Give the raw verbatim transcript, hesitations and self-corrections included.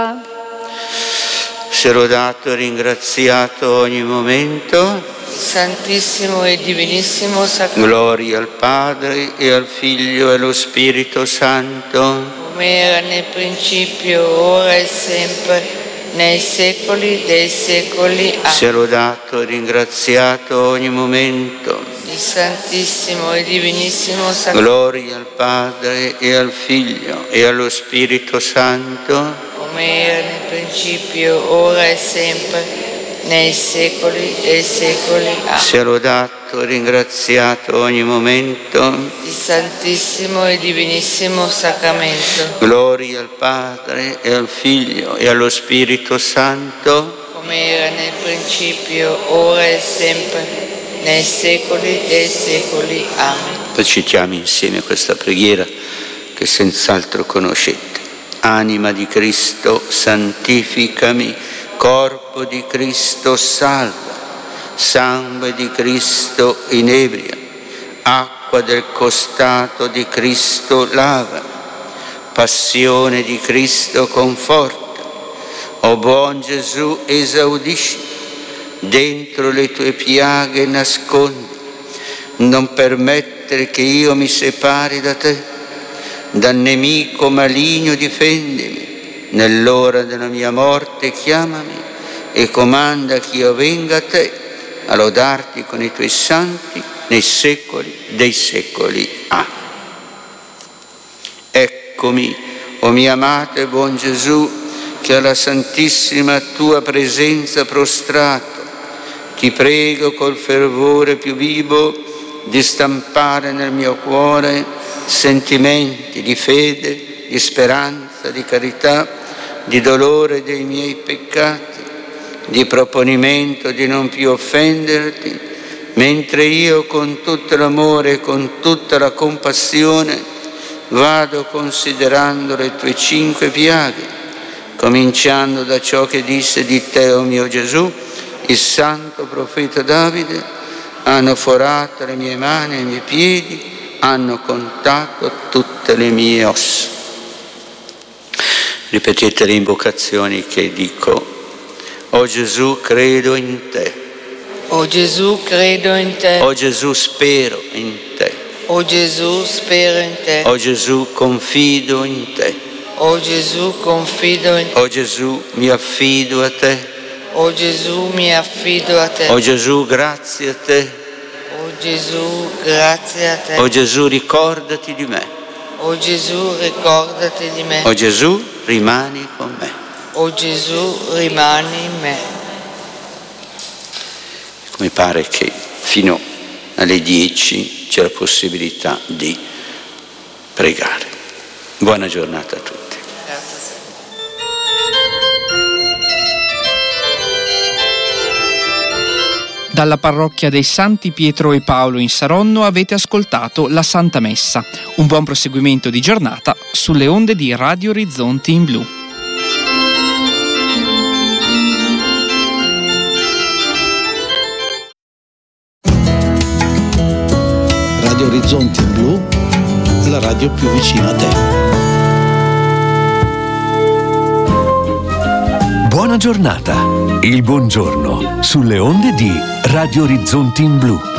sia lodato e ringraziato ogni momento. Santissimo e divinissimo sacramento. Gloria al Padre e al Figlio e allo Spirito Santo. Come era nel principio, ora e sempre, nei secoli dei secoli. Amen. Sia lodato e ringraziato ogni momento. Il Santissimo e divinissimo sacramento. Gloria al Padre e al Figlio e allo Spirito Santo. Come era nel principio, ora e sempre, nei secoli dei secoli. Amen. Sia lodato e ringraziato ogni momento. Il Santissimo e divinissimo sacramento. Gloria al Padre e al Figlio e allo Spirito Santo. Come era nel principio, ora e sempre, nei secoli dei secoli. Amen. Recitiamo insieme questa preghiera che senz'altro conoscete. Anima di Cristo, santificami. Corpo di Cristo, salva. Sangue di Cristo, inebria. Acqua del costato di Cristo, lava. Passione di Cristo, conforta. O buon Gesù, esaudisci. Dentro le tue piaghe nascondi. Non permettere che io mi separi da te. Dal nemico maligno difendimi. Nell'ora della mia morte chiamami e comanda che io venga a te a lodarti con i tuoi santi nei secoli dei secoli. Amen. Eccomi, o mio amato e buon Gesù, che alla santissima tua presenza prostrato ti prego col fervore più vivo di stampare nel mio cuore sentimenti di fede, di speranza, di carità, di dolore dei miei peccati, di proponimento di non più offenderti, mentre io con tutto l'amore e con tutta la compassione vado considerando le tue cinque piaghe, cominciando da ciò che disse di te, o mio Gesù, il santo profeta Davide: hanno forato le mie mani e i miei piedi, hanno contato tutte le mie ossa. Ripetete le invocazioni che dico. O Gesù, credo in te. O Gesù, credo in te. O Gesù, spero in te. O Gesù, spero in te. O Gesù, confido in te. O Gesù, confido in te. O Gesù, mi affido a te. O Gesù, mi affido a te. O Gesù, grazie a te. O Gesù, grazie a te. O Gesù, ricordati di me. O Gesù, ricordati di me. O Gesù, rimani con me. O Gesù, rimani in me. Mi pare che fino alle dieci c'è la possibilità di pregare. Buona giornata a tutti. Dalla parrocchia dei Santi Pietro e Paolo in Saronno avete ascoltato la Santa Messa. Un buon proseguimento di giornata sulle onde di Radio Orizzonti in Blu. Radio Orizzonti in Blu, la radio più vicina a te. Buona giornata, il buongiorno sulle onde di Radio Orizzonti in Blu.